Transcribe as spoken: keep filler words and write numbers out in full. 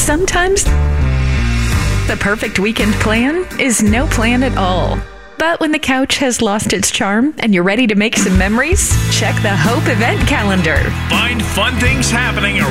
sometimes the perfect weekend plan is no plan at all. But when the couch has lost its charm and you're ready to make some memories, check the Hope event calendar. Find fun things happening